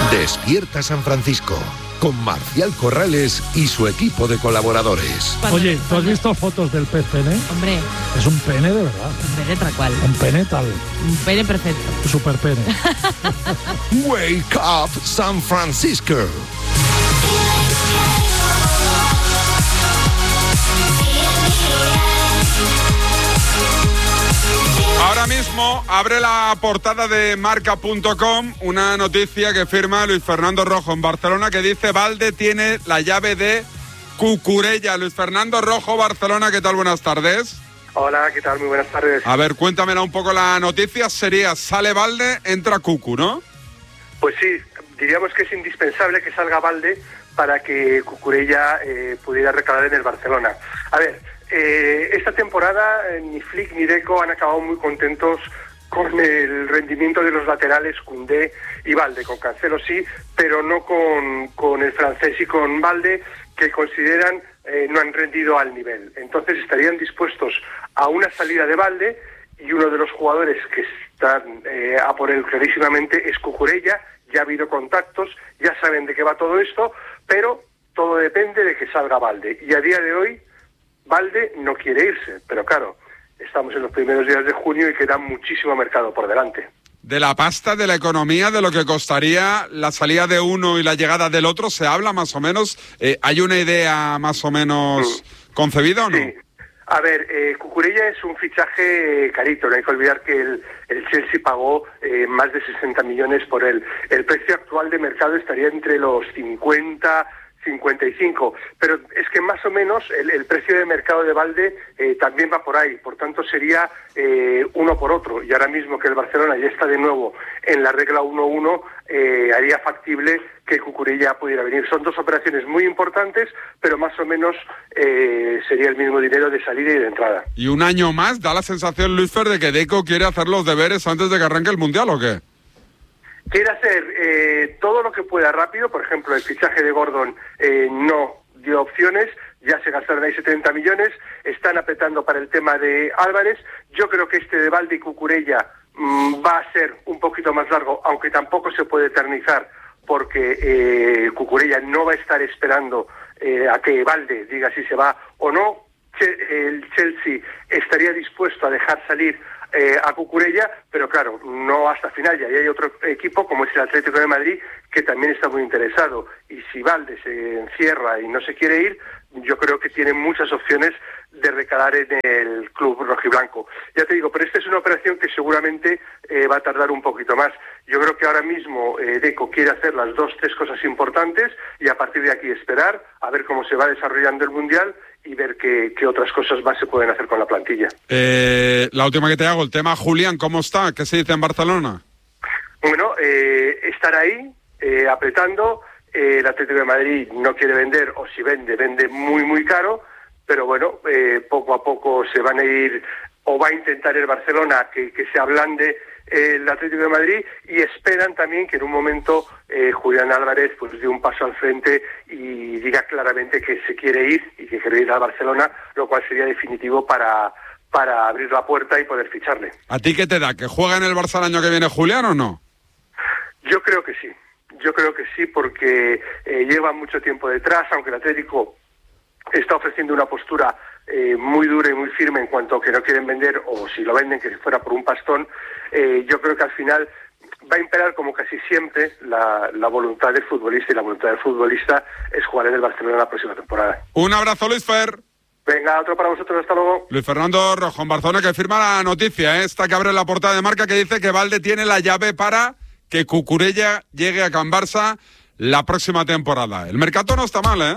Despierta San Francisco, con Marcial Corrales y su equipo de colaboradores. Oye, ¿tú has visto fotos del pez pene? Hombre. Es un pene de verdad. Un pene tal cual. Un pene tal. Un pene perfecto. Super pene. Wake up San Francisco. Ahora mismo abre la portada de marca.com una noticia que firma Luis Fernando Rojo en Barcelona que dice: Valde tiene la llave de Cucurella. Luis Fernando Rojo, Barcelona, ¿qué tal? Buenas tardes. Hola, ¿qué tal? Muy buenas tardes. A ver, cuéntamela un poco la noticia. Sería, sale Valde, entra Cucu, ¿no? Pues sí, diríamos que es indispensable que salga Valde para que Cucurella pudiera recalar en el Barcelona. A ver, esta temporada ni Flick ni Deco han acabado muy contentos con el rendimiento de los laterales Koundé y Valde. Con Cancelo sí, pero no con el francés y con Valde, que consideran no han rendido al nivel. Entonces estarían dispuestos a una salida de Valde, y uno de los jugadores que están a por él clarísimamente es Cucurella. Ya ha habido contactos, ya saben de qué va todo esto, pero todo depende de que salga Valde. Y a día de hoy Valde no quiere irse, pero claro, estamos en los primeros días de junio y queda muchísimo mercado por delante. De la pasta, de la economía, de lo que costaría la salida de uno y la llegada del otro, ¿se habla más o menos? ¿Hay una idea más o menos concebida o no? Sí. A ver, Cucurella es un fichaje carito. No hay que olvidar que el Chelsea pagó más de 60 millones por él. El precio actual de mercado estaría entre los 50, 55, pero es que más o menos el precio de mercado de Valde también va por ahí, por tanto sería uno por otro, y ahora mismo que el Barcelona ya está de nuevo en la regla 1-1, haría factible que Cucurella pudiera venir. Son dos operaciones muy importantes, pero más o menos sería el mismo dinero de salida y de entrada. Y un año más da la sensación, Luis Fer, de que Deco quiere hacer los deberes antes de que arranque el Mundial, ¿o qué? Quiere hacer todo lo que pueda rápido. Por ejemplo, el fichaje de Gordon no dio opciones, ya se gastaron ahí 70 millones, están apretando para el tema de Álvarez. Yo creo que este de Valde y Cucurella va a ser un poquito más largo, aunque tampoco se puede eternizar, porque Cucurella no va a estar esperando a que Valde diga si se va o no. El Chelsea estaría dispuesto a dejar salir a Cucurella, pero claro, no hasta final. Y ahí hay otro equipo como es el Atlético de Madrid, que también está muy interesado, y si Valde se encierra y no se quiere ir, yo creo que tiene muchas opciones de recalar en el club rojiblanco. Ya te digo, pero esta es una operación que seguramente va a tardar un poquito más. Yo creo que ahora mismo Deco quiere hacer las 2-3 cosas importantes y a partir de aquí esperar a ver cómo se va desarrollando el Mundial y ver qué otras cosas más se pueden hacer con la plantilla. La última que te hago, el tema Julián, ¿cómo está? ¿Qué se dice en Barcelona? Bueno, estar ahí, apretando. El Atlético de Madrid no quiere vender, o si vende muy muy caro, pero bueno, poco a poco se van a ir, o va a intentar el Barcelona que se ablande el Atlético de Madrid, y esperan también que en un momento Julián Álvarez pues dé un paso al frente y diga claramente que se quiere ir y que quiere ir a Barcelona, lo cual sería definitivo para abrir la puerta y poder ficharle. ¿A ti qué te da? ¿Que juega en el Barça el año que viene Julián o no? Yo creo que sí. Yo creo que sí, porque lleva mucho tiempo detrás, aunque el Atlético está ofreciendo una postura muy dura y muy firme en cuanto a que no quieren vender, o si lo venden que si fuera por un pastón. Yo creo que al final va a imperar, como casi siempre, la voluntad del futbolista, y la voluntad del futbolista es jugar en el Barcelona la próxima temporada. Un abrazo, Luis Fer. Venga, otro para vosotros, hasta luego. Luis Fernando Rojo en Barcelona, que firma la noticia, esta que abre la portada de Marca, que dice que Valde tiene la llave para que Cucurella llegue a Can Barça la próxima temporada. El mercado no está mal, ¿eh?